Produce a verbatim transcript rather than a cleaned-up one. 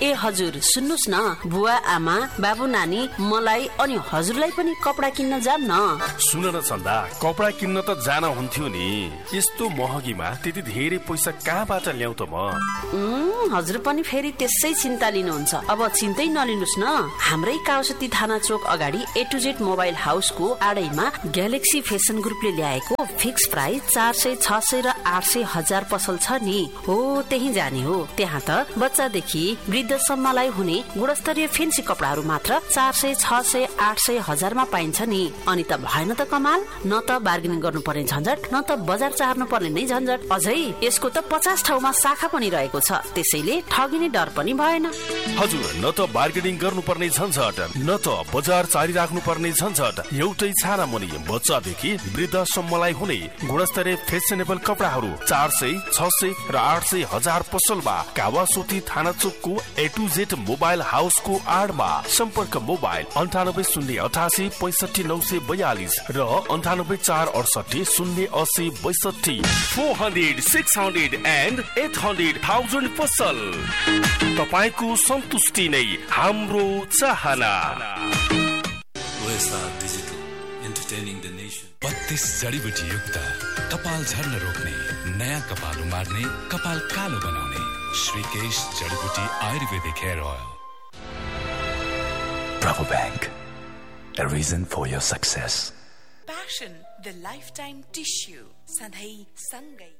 ए हजुर सुन्नुस् न, बुवा आमा बाबु नानी मलाई अनि हजुरलाई पनि कपडा किन्न जाम न। सुन न चन्दा, कपडा किन्न त जान हुन्थ्यो नि, यस्तो महँगीमा त्यति धेरै पैसा कहाँबाट ल्याउ त म? हजुर पनि फेरि त्यसै चिन्ता लिनुहुन्छ। अब चिन्तै नलिनुस् न, हाम्रै काउसती थाना चोक अगाडि ए to Z mobile हाउसको आडैमा galaxy fashion ग्रुपले ल्याएको फिक्स प्राइस चार सय छ सय र आठ सय हजार पसल छ नि। हो त्यही जाने हो। त्यहाँ त बच्चादेखि वृद्धसम्मलाई हुने गुणस्तरीय फेन्सी कपडाहरू मात्र चार सय छ सय आठ सय हजारमा पाइन्छ नि। अनि त भएन त कमाल, न त बार्गेनिङ गर्नुपर्ने झन्झट, न त बजार चार्नु पर्ने नै झन्झट। अझै यसको त पचास ठाउँमा शाखा पनि रहेको छ, त्यसैले ठगिने डर पनि भएन। हजुर, न त बार्गेनिङ गर्नुपर्ने झन्झट, न त बजार चारिराख्नु पर्ने झन्झट। एउटै छाना मुनि बच्चादेखि वृद्धसम्मलाई हुने गुणस्तरीय फेसनेबल कपडाहरू चार सय छ सय र आठ सय हजार पसलमा कावासोती थाना चोकको ए टु जेड मोबाइल हाउसको आडमा। सम्पर्क मोबाइल अन्ठानब्बे शून्य अठासी पैसठी नौ सय बयालिस र अन्ठानब्बे चार अडसठी शून्य असी बैसठी। Four hundred six hundred and at hundred thousand पसल। तपाईँको सन्तुष्टि नै हाम्रो चाहना। बत्तीस जडीबुटी युक्त कपाल झर्न रोक्ने, नयाँ कपाल उमार्ने, कपाल कालो बनाउने श्रीकेश जडीबुटी आयुर्वेदिक hair oil. Bravo Bank, a reason for your success. Passion, the lifetime tissue. सधैँ सँगै।